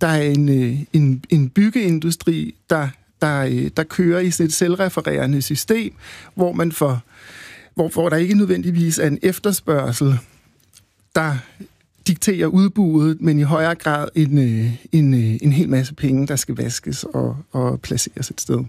er en byggeindustri, der kører i sådan et selvrefererende system, hvor der ikke nødvendigvis er en efterspørgsel, der dikterer udbuddet, men i højere grad en hel masse penge, der skal vaskes og placeres et sted.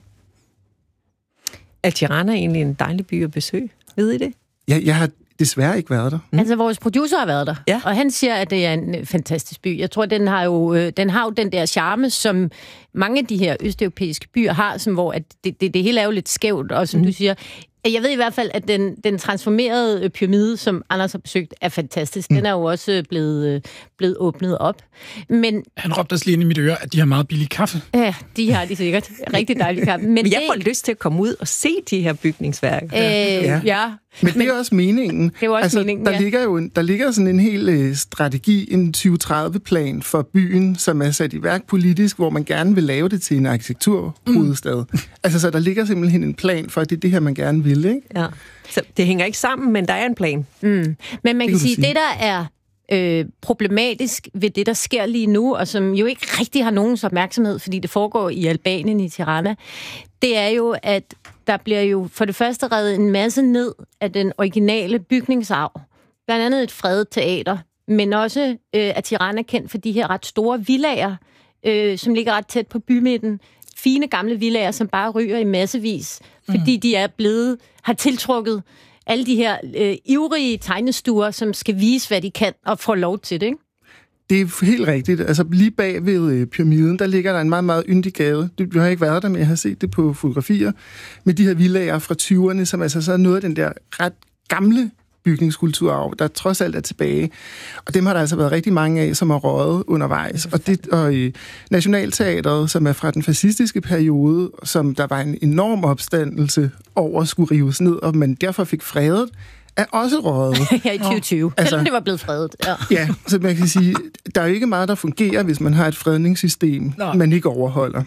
Er Tirana egentlig en dejlig by at besøge? Ved I det? Ja, jeg har desværre ikke været der. Altså, vores producer har været der, ja. Og han siger, at det er en fantastisk by. Jeg tror, den har jo den der charme, som mange af de her østeuropæiske byer har, som hvor at det hele er jo lidt skævt, og som du siger, jeg ved i hvert fald, at den transformerede pyramide, som Anders har besøgt, er fantastisk. Den er jo også blevet åbnet op. Men han råbte os lige ind i mit øre, at de har meget billig kaffe. Ja, de har de sikkert. Rigtig dejlig kaffe. Men jeg får lyst til at komme ud og se de her bygningsværker. Ja. Men det er også meningen. Det er også meningen, der ligger sådan en hel strategi, en 2030-plan for byen, som er sat i værk politisk, hvor man gerne vil lave det til en arkitekturhovedstad. Altså, så der ligger simpelthen en plan for, at det er det her, man gerne vil, ikke? Ja. Så det hænger ikke sammen, men der er en plan. Men man kan sige, det der er problematisk ved det, der sker lige nu, og som jo ikke rigtig har nogens opmærksomhed, fordi det foregår i Albanien, i Tirana, det er jo, at der bliver jo for det første revet en masse ned af den originale bygningsarv. Blandt andet et fredet teater, men også at Tirana er kendt for de her ret store villager, som ligger ret tæt på bymidten. Fine gamle villager, som bare ryger i massevis, fordi de har tiltrukket alle de her ivrige tegnestuer, som skal vise, hvad de kan, og få lov til det, ikke? Det er helt rigtigt. Altså lige bag ved pyramiden, der ligger der en meget, meget yndig gade. Du har ikke været der, men jeg har set det på fotografier. Med de her villager fra 20'erne, som altså så er noget af den der ret gamle bygningskulturarv, der trods alt er tilbage. Og dem har der altså været rigtig mange af, som har røget undervejs. Og Nationalteatret, som er fra den fascistiske periode, som der var en enorm opstandelse over skulle rives ned, og man derfor fik fredet, er også røget. Ja, i 2020. Selvom det var blevet fredet. Ja, så man kan sige, der er jo ikke meget, der fungerer, hvis man har et fredningssystem, man ikke overholder.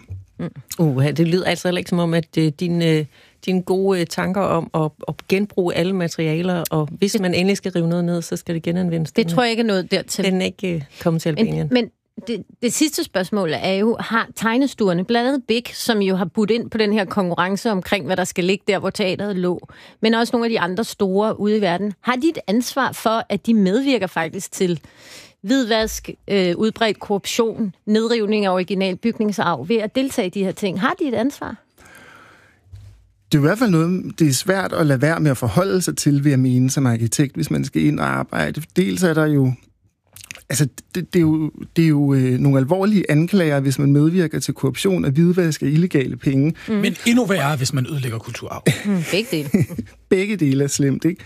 Det lyder altså heller ikke som om, at dine gode tanker om at genbruge alle materialer, og hvis man endelig skal rive noget ned, så skal det genanvendes. Det tror jeg ikke er noget dertil. Den er ikke kommet til Albanien. Men det sidste spørgsmål er jo, har tegnestuerne, blandt andet Big, som jo har budt ind på den her konkurrence omkring, hvad der skal ligge der, hvor teateret lå, men også nogle af de andre store ude i verden, har de et ansvar for, at de medvirker faktisk til hvidvask, udbredt korruption, nedrivning af original bygningsarv ved at deltage i de her ting? Har de et ansvar? Det er i hvert fald noget, det er svært at lade være med at forholde sig til, ved at mene som arkitekt, hvis man skal ind og arbejde. Dels er der jo altså, det er jo nogle alvorlige anklager, hvis man medvirker til korruption og hvidvask af illegale penge. Men endnu værre, hvis man ødelægger kulturarv. Begge dele. Begge dele er slemt, ikke?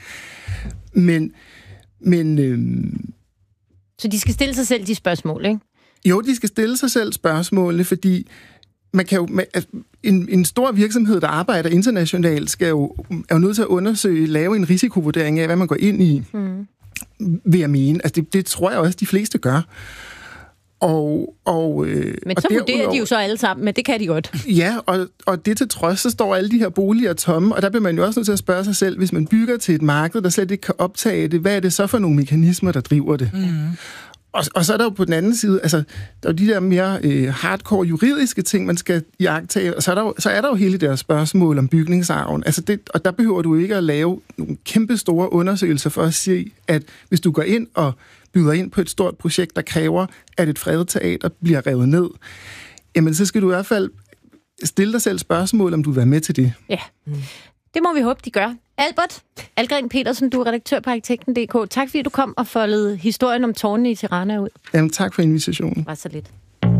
Så de skal stille sig selv de spørgsmål, ikke? Jo, de skal stille sig selv spørgsmålene, fordi man kan jo, en stor virksomhed, der arbejder internationalt, er jo nødt til at lave en risikovurdering af, hvad man går ind i, vil jeg mene. Altså, det tror jeg også, de fleste gør. Men så vurderer de jo så alle sammen, men det kan de godt. Ja, og det til trods, så står alle de her boliger tomme, og der bliver man jo også nødt til at spørge sig selv, hvis man bygger til et marked, der slet ikke kan optage det, hvad er det så for nogle mekanismer, der driver det? Og så er der jo på den anden side, altså, der er jo de der mere hardcore juridiske ting, man skal iagttage, og så er der jo hele deres spørgsmål om bygningsarven. Altså og der behøver du ikke at lave nogle kæmpe store undersøgelser for at se, at hvis du går ind og byder ind på et stort projekt, der kræver, at et fredet teater bliver revet ned, jamen så skal du i hvert fald stille dig selv spørgsmål, om du vil være med til det. Ja, det må vi håbe, de gør. Albert Algren Petersen, du er redaktør på Arkitekten.dk. Tak fordi du kom og foldede historien om tårnene i Tirana ud. Jamen, tak for invitationen. Det var så lidt.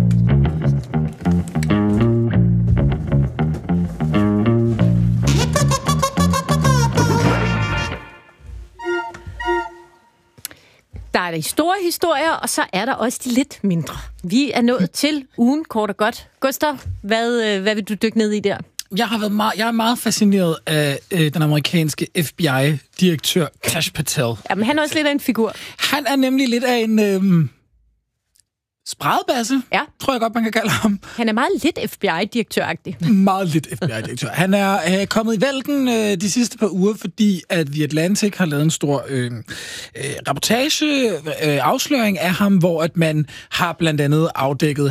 Der er de store historier, og så er der også de lidt mindre. Vi er nået til ugen, kort og godt. Gustav, hvad vil du dykke ned i der? Jeg er meget fascineret af den amerikanske FBI-direktør Kash Patel. Jamen, han er også lidt af en figur. Han er nemlig lidt af en spredbasse, tror jeg godt, man kan kalde ham. Han er meget lidt FBI-direktør-agtig. Meget lidt FBI-direktør. Han er kommet i vælten de sidste par uger, fordi at The Atlantic har lavet en stor afsløring af ham, hvor at man har blandt andet afdækket